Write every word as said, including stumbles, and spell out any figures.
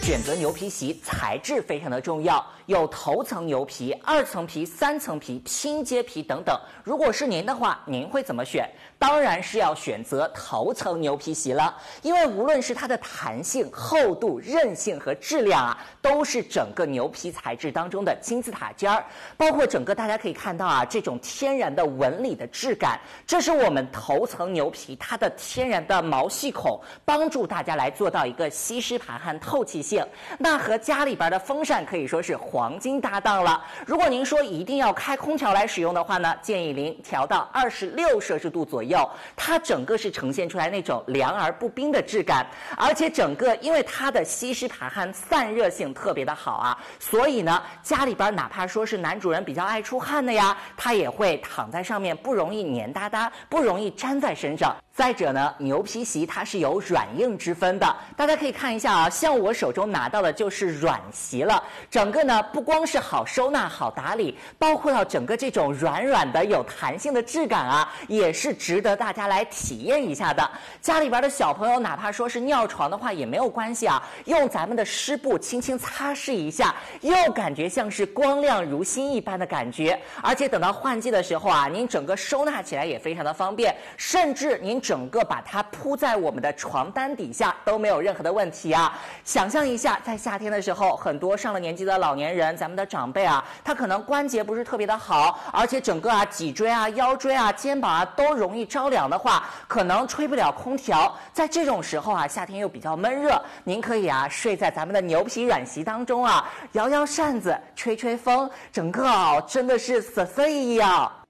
选择牛皮席材质非常的重要，有头层牛皮、二层皮、三层皮、拼接皮等等。如果是您的话，您会怎么选？当然是要选择头层牛皮席了，因为无论是它的弹性、厚度、韧性和质量啊，都是整个牛皮材质当中的金字塔尖儿。包括整个大家可以看到啊，这种天然的纹理的质感，这是我们头层牛皮它的天然的毛细孔，帮助大家来做到一个吸湿排汗、透气性。那和家里边的风扇可以说是黄金搭档了。如果您说一定要开空调来使用的话呢，建议您调到二十六摄氏度左右，它整个是呈现出来那种凉而不冰的质感，而且整个因为它的吸湿排汗、散热性特别的好啊，所以呢，家里边哪怕说是男主人比较爱出汗的呀，他也会躺在上面不容易黏哒哒，不容易粘在身上。再者呢，牛皮席它是有软硬之分的，大家可以看一下啊，像我手中拿到的就是软席了，整个呢不光是好收纳、好打理，包括到整个这种软软的、有弹性的质感啊，也是值得大家来体验一下的。家里边的小朋友哪怕说是尿床的话也没有关系啊，用咱们的湿布轻轻擦拭一下，又感觉像是光亮如新一般的感觉。而且等到换季的时候啊，您整个收纳起来也非常的方便，甚至您整个把它铺在我们的床单底下都没有任何的问题啊。想象一下，在夏天的时候，很多上了年纪的老年人，咱们的长辈啊，他可能关节不是特别的好，而且整个啊脊椎啊、腰椎啊、肩膀啊都容易着凉的话，可能吹不了空调。在这种时候啊，夏天又比较闷热，您可以啊睡在咱们的牛皮软席当中啊，摇摇扇子，吹吹风，整个啊真的是瑟瑟一样。